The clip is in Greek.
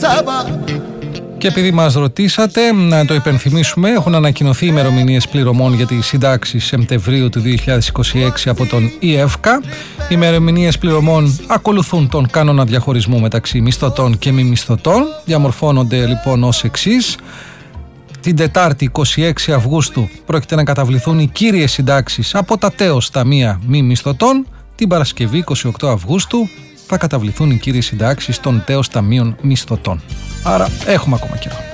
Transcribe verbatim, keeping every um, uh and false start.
Και επειδή μας ρωτήσατε, να το υπενθυμίσουμε, έχουν ανακοινωθεί ημερομηνίες πληρωμών για τις συντάξεις Σεπτεμβρίου του δύο χιλιάδες είκοσι έξι από τον ΙΕΦΚΑ. Οι ημερομηνίες πληρωμών ακολουθούν τον κανόνα διαχωρισμού μεταξύ μισθωτών και μη μισθωτών. Διαμορφώνονται λοιπόν ως εξής. Την Τετάρτη είκοσι έξι Αυγούστου πρόκειται να καταβληθούν οι κύριες συντάξεις από τα τέος ταμεία μη μισθωτών. Την Παρασκευή είκοσι οκτώ Αυγούστου θα καταβληθούν οι κύριες συντάξεις των τέος ταμείων μισθωτών. Άρα έχουμε ακόμα καιρό.